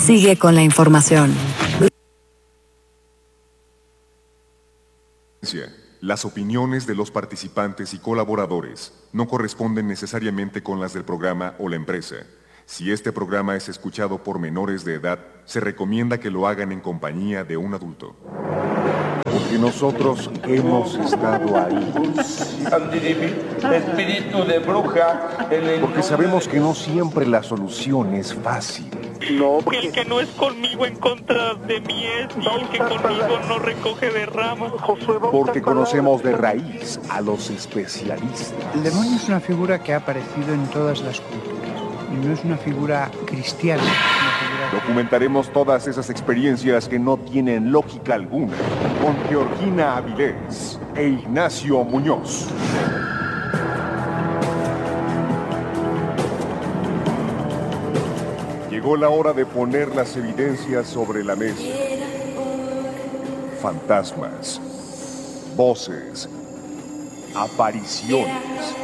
sigue con la información. Las opiniones de los participantes y colaboradores no corresponden necesariamente con las del programa o la empresa. Si este programa es escuchado por menores de edad, se recomienda que lo hagan en compañía de un adulto. Porque nosotros hemos estado ahí. Espíritu de bruja. Porque sabemos que no siempre la solución es fácil. No, el que no es conmigo en contra de mí es, y el que conmigo no recoge de ramas. Porque conocemos de raíz a los especialistas. El demonio es una figura que ha aparecido en todas las culturas. Y no es una figura cristiana. Documentaremos todas esas experiencias que no tienen lógica alguna con Georgina Avilés e Ignacio Muñoz. Llegó la hora de poner las evidencias sobre la mesa. Fantasmas, voces, apariciones,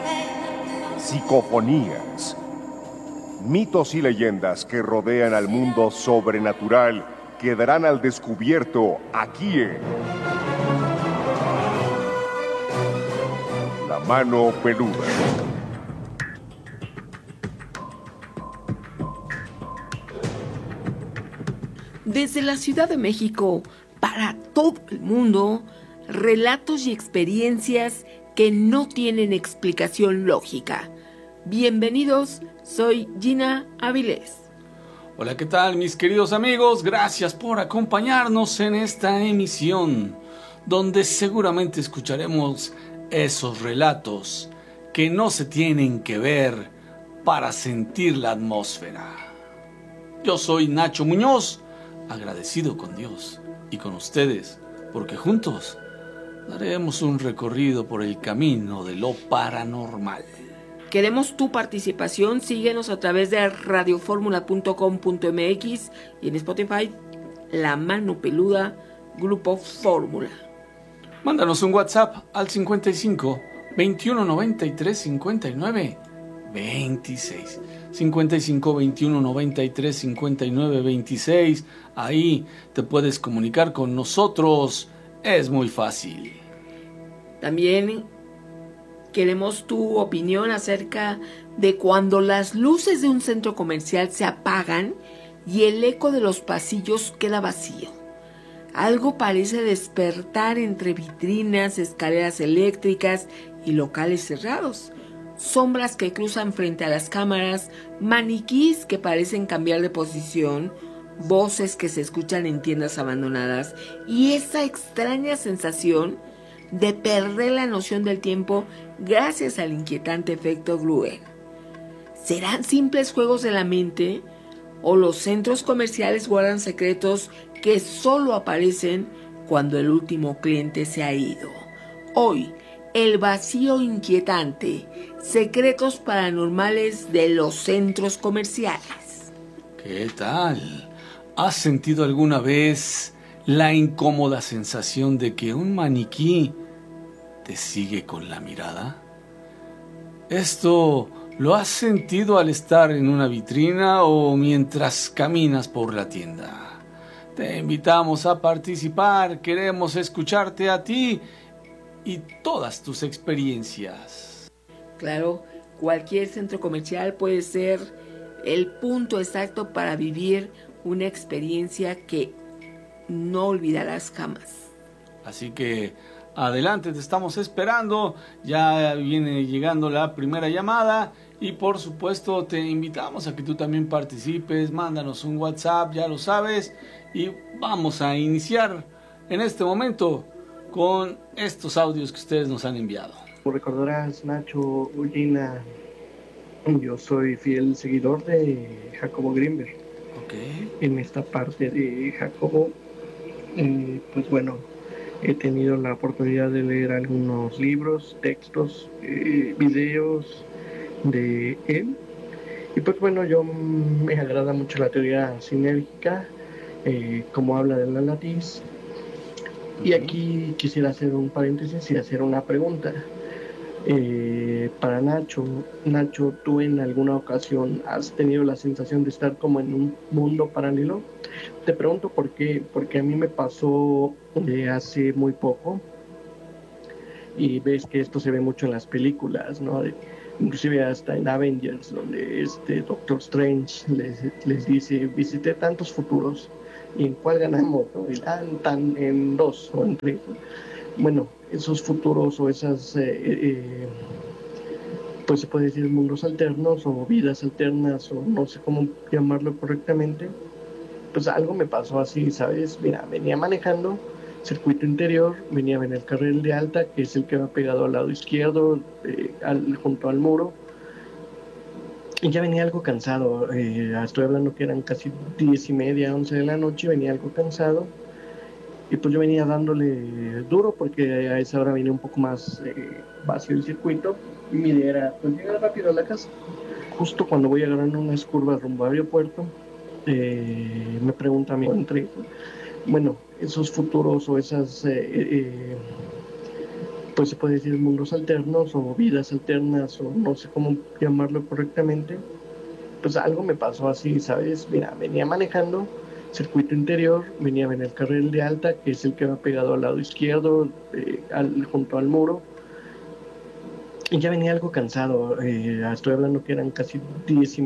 psicofonías, mitos y leyendas que rodean al mundo sobrenatural quedarán al descubierto aquí en La Mano Peluda. Desde la Ciudad de México, para todo el mundo, relatos y experiencias que no tienen explicación lógica. Bienvenidos, soy Gina Avilés. Hola, ¿qué tal mis queridos amigos? Gracias por acompañarnos en esta emisión, donde seguramente escucharemos esos relatos que no se tienen que ver para sentir la atmósfera. Yo soy Nacho Muñoz, agradecido con Dios y con ustedes, porque juntos daremos un recorrido por el camino de lo paranormal. Queremos tu participación, síguenos a través de radioformula.com.mx y en Spotify, La Mano Peluda, Grupo Fórmula. Mándanos un WhatsApp al 55 21 93 59 26. 55 21 93 59 26. Ahí te puedes comunicar con nosotros. Es muy fácil. También queremos tu opinión acerca de cuando las luces de un centro comercial se apagan y el eco de los pasillos queda vacío. Algo parece despertar entre vitrinas, escaleras eléctricas y locales cerrados. Sombras que cruzan frente a las cámaras, maniquís que parecen cambiar de posición, voces que se escuchan en tiendas abandonadas y esa extraña sensación de perder la noción del tiempo gracias al inquietante efecto Gruen. ¿Serán simples juegos de la mente o los centros comerciales guardan secretos que solo aparecen cuando el último cliente se ha ido? Hoy, el vacío inquietante, secretos paranormales de los centros comerciales. ¿Qué tal? ¿Has sentido alguna vez la incómoda sensación de que un maniquí te sigue con la mirada? ¿Esto lo has sentido al estar en una vitrina o mientras caminas por la tienda? Te invitamos a participar, queremos escucharte a ti y todas tus experiencias. Claro, cualquier centro comercial puede ser el punto exacto para vivir una experiencia que no olvidarás jamás. Así que adelante, te estamos esperando. Ya viene llegando la primera llamada y por supuesto te invitamos a que tú también participes. Mándanos un WhatsApp, ya lo sabes, y vamos a iniciar en este momento con estos audios que ustedes nos han enviado. Como recordarás, Nacho, Gina, yo soy fiel seguidor de Jacobo Greenberg. Okay. En esta parte de Jacobo, pues bueno, he tenido la oportunidad de leer algunos libros, textos, videos de él. Y pues bueno, me agrada mucho la teoría sinérgica, como habla de la latiz. Y aquí quisiera hacer un paréntesis y hacer una pregunta. Para Nacho, ¿tú en alguna ocasión has tenido la sensación de estar como en un mundo paralelo? Te pregunto por qué, porque a mí me pasó hace muy poco, y ves que esto se ve mucho en las películas, ¿no? Inclusive hasta en Avengers, donde Doctor Strange les dice, visité tantos futuros, ¿y en cuál ganamos? ¿No? Y en 2 o en 3. Bueno, esos futuros o esas, pues se puede decir mundos alternos o vidas alternas, o no sé cómo llamarlo correctamente, pues algo me pasó así, ¿sabes? Mira, venía manejando circuito interior, venía en el carril de alta, que es el que va pegado al lado izquierdo, junto al muro, y ya venía algo cansado. Estoy hablando que eran casi 10:30, 11 de la noche, venía algo cansado, y pues yo venía dándole duro, porque a esa hora venía un poco más vacío el circuito, y mi idea era pues llegar rápido a la casa. Justo cuando voy agarrando unas curvas rumbo a aeropuerto, me pregunta mi entre, bueno, esos futuros o esas, pues se puede decir mundos alternos o vidas alternas, o no sé cómo llamarlo correctamente, pues algo me pasó así, ¿sabes? Mira, venía manejando circuito interior, venía en el carril de alta, que es el que va pegado al lado izquierdo, junto al muro, y ya venía algo cansado. Estoy hablando que eran casi 10:30.